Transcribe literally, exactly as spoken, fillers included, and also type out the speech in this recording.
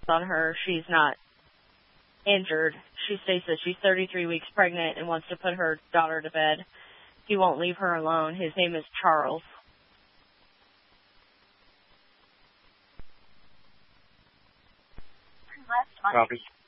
on her. She's not injured. She states that she's thirty-three weeks pregnant and wants to put her daughter to bed. He won't leave her alone. His name is Charles. Copy.